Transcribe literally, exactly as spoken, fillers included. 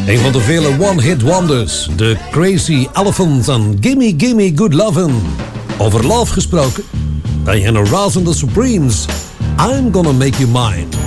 Een van de vele one-hit wonders. De Crazy Elephants en Gimme Gimme Good Lovin'. Over love gesproken. Bij Henry Ross and the Supremes. I'm Gonna Make You Mine.